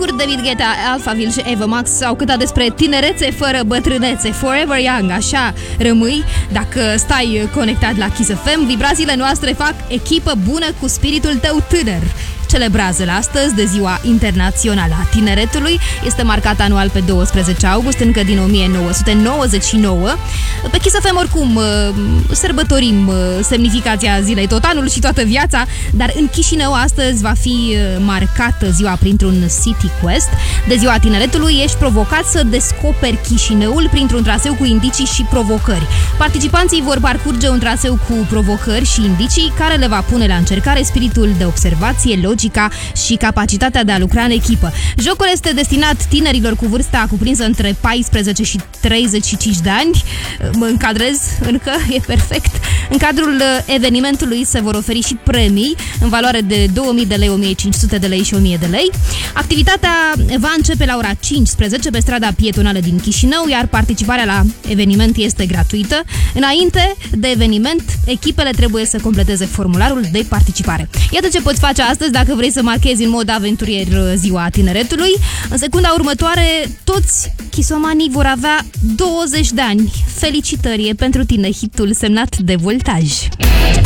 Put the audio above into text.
scurt, David Guetta, Alphaville și Eva Max au cântat despre tinerețe fără bătrânețe. Forever Young, așa rămâi dacă stai conectat la Kiss FM. Vibrațiile noastre fac echipă bună cu spiritul tău tânăr. Celebrează-l astăzi de Ziua Internațională a Tineretului. Este marcat anual pe 12 august, încă din 1999. Pe Kiss FM oricum sărbătorim semnificația zilei tot anul și toată viața, dar în Chișinău astăzi va fi marcată ziua printr-un City Quest. De Ziua Tineretului ești provocat să descoperi Chișinăul printr-un traseu cu indicii și provocări. Participanții vor parcurge un traseu cu provocări și indicii care le va pune la încercare spiritul de observație, logica și capacitatea de a lucra în echipă. Jocul este destinat tinerilor cu vârsta cuprinsă între 14 și 35 de ani. Mă încadrez încă, e perfect. În cadrul evenimentului se vor oferi și premii în valoare de 2000 de lei, 1500 de lei și 1000 de lei. Activitatea va începe la ora 15 pe strada pietonală din Chișinău, iar participarea la eveniment este gratuită. Înainte de eveniment, echipele trebuie să completeze formularul de participare. Iată ce poți face astăzi dacă vrei să marchezi în mod aventurier Ziua Tineretului. În secunda următoare, toți chisomanii vor avea 20 de ani. Felicitări pentru tine, hitul semnat de Voltaj.